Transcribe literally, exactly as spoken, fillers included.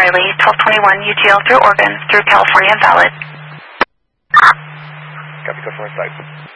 Riley, twelve twenty-one U T L through Oregon, through California, valid. Copy, customer side.